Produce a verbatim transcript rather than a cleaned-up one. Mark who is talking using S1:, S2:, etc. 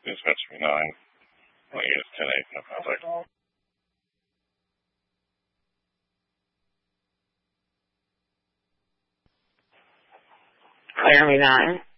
S1: Dispatch nine. I think it's ten eight. No contact.
S2: Laramie nine.